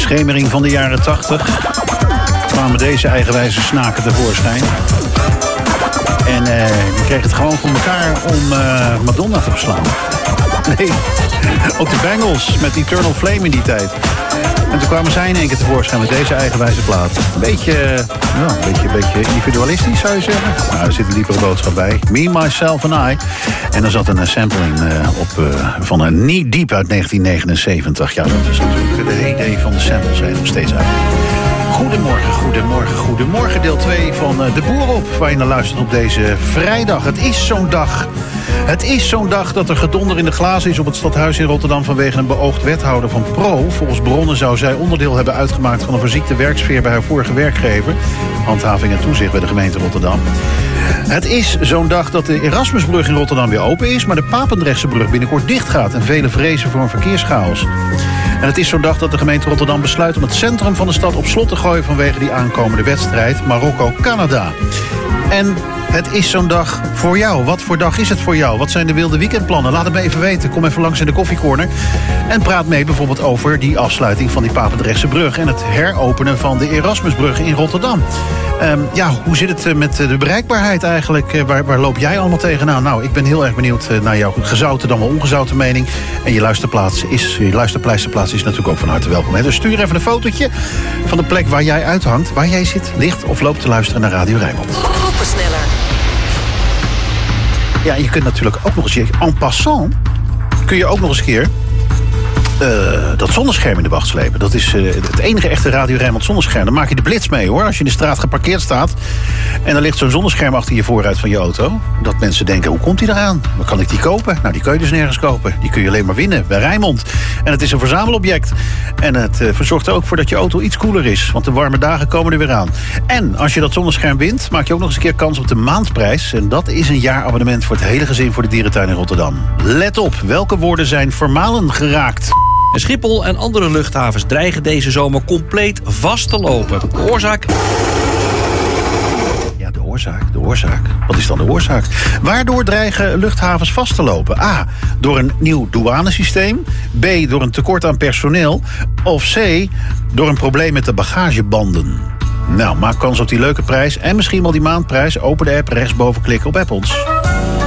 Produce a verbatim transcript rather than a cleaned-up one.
schemering van de jaren tachtig kwamen deze eigenwijze snaken tevoorschijn. En uh, die kregen het gewoon voor elkaar om uh, Madonna te verslaan. Nee, ook de Bangles met Eternal Flame in die tijd. En toen kwamen zij in één keer tevoorschijn met deze eigenwijze plaat. Een beetje, ja, een beetje, een beetje individualistisch zou je zeggen. Nou, er zit een diepere boodschap bij. Me, Myself and I. En er zat een sampling uh, op uh, van een Knee Deep uit negentien negenenzeventig. Ja, dat is natuurlijk de heyday van de samples hè, nog steeds uit. Goedemorgen, goedemorgen, goedemorgen. Deel twee van uh, De Boer op, waar je naar luistert op deze vrijdag. Het is zo'n dag. Het is zo'n dag dat er gedonder in de glazen is op het stadhuis in Rotterdam vanwege een beoogd wethouder van Pro. Volgens bronnen zou zij onderdeel hebben uitgemaakt van een verziekte werksfeer bij haar vorige werkgever. Handhaving en toezicht bij de gemeente Rotterdam. Het is zo'n dag dat de Erasmusbrug in Rotterdam weer open is, maar de Papendrechtsbrug binnenkort dicht gaat en velen vrezen voor een verkeerschaos. En het is zo'n dag dat de gemeente Rotterdam besluit om het centrum van de stad op slot te gooien vanwege die aankomende wedstrijd Marokko-Canada. En het is zo'n dag voor jou. Wat voor dag is het voor jou? Wat zijn de wilde weekendplannen? Laat het me even weten. Kom even langs in de koffiecorner. En praat mee bijvoorbeeld over die afsluiting van die Papendrechtse brug en het heropenen van de Erasmusbrug in Rotterdam. Um, ja, hoe zit het met de bereikbaarheid eigenlijk? Uh, waar, waar loop jij allemaal tegenaan? Nou, ik ben heel erg benieuwd uh, naar jouw gezouten dan wel ongezouten mening. En je luisterplaats is, je luisterpleisterplaats is natuurlijk ook van harte welkom. Hè? Dus stuur even een fotootje van de plek waar jij uithangt, waar jij zit, ligt of loopt te luisteren naar Radio Rijnmond. Groepensneller. Ja, en je kunt natuurlijk ook nog eens, en passant, kun je ook nog eens een keer Uh, dat zonnescherm in de wacht slepen. Dat is uh, het enige echte Radio Rijnmond zonnescherm. Dan maak je de blitz mee, hoor. Als je in de straat geparkeerd staat en er ligt zo'n zonnescherm achter je voorruit van je auto, dat mensen denken, hoe komt die eraan? Waar kan ik die kopen? Nou, die kun je dus nergens kopen. Die kun je alleen maar winnen bij Rijnmond. En het is een verzamelobject. En het uh, verzorgt er ook voor dat je auto iets koeler is. Want de warme dagen komen er weer aan. En als je dat zonnescherm wint, maak je ook nog eens een keer kans op de maandprijs. En dat is een jaarabonnement voor het hele gezin voor de dierentuin in Rotterdam. Let op, welke woorden zijn vermalen geraakt? En Schiphol en andere luchthavens dreigen deze zomer compleet vast te lopen. De oorzaak? Ja, de oorzaak, de oorzaak. Wat is dan de oorzaak? Waardoor dreigen luchthavens vast te lopen? A, door een nieuw douanesysteem. B, door een tekort aan personeel. Of C, door een probleem met de bagagebanden. Nou, maak kans op die leuke prijs en misschien wel die maandprijs. Open de app, rechtsboven klikken op App ons.